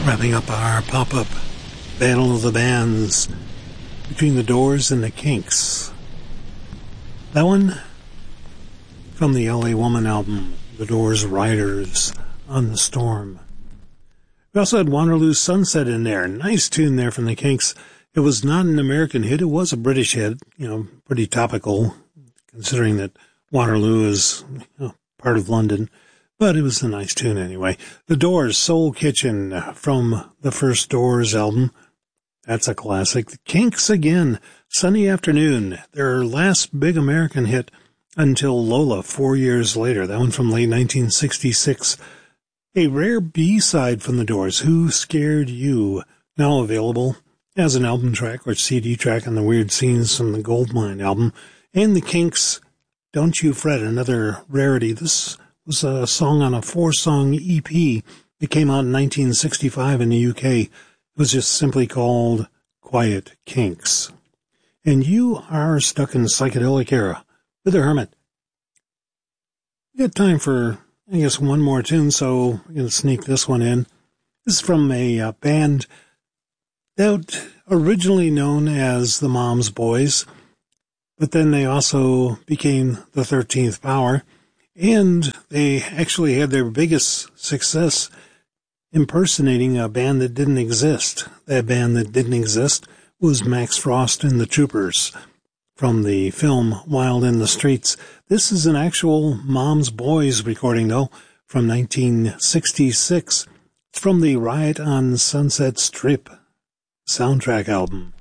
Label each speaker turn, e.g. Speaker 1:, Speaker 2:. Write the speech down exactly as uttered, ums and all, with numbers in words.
Speaker 1: Wrapping up our pop-up Battle of the Bands between the Doors and the Kinks. That one from the L A Woman album, The Doors' Riders on the Storm. We also had Waterloo Sunset in there. Nice tune there from the Kinks. It was not an American hit. It was a British hit, you know, pretty topical considering that Waterloo is, you know, part of London. But it was a nice tune anyway. The Doors, Soul Kitchen from the first Doors album. That's a classic. The Kinks again, Sunny Afternoon, their last big American hit until Lola four years later. That one from late nineteen sixty-six. A rare B-side from the Doors, Who Scared You, now available as an album track or C D track on the Weird Scenes from the Goldmine album. And the Kinks, Don't You Fret, another rarity. This was a song on a four-song E P. It came out in nineteen sixty-five in the U K. It was just simply called Quiet Kinks. And you are stuck in psychedelic era with the Hermit. We got time for, I guess, one more tune, so I'm going to sneak this one in. This is from a uh, band that originally known as the Mom's Boys, but then they also became the thirteenth Power. And they actually had their biggest success impersonating a band that didn't exist. That band that didn't exist was Max Frost and the Troopers from the film Wild in the Streets. This is an actual Mom's Boys recording, though, from nineteen sixty-six. It's from the Riot on Sunset Strip soundtrack album.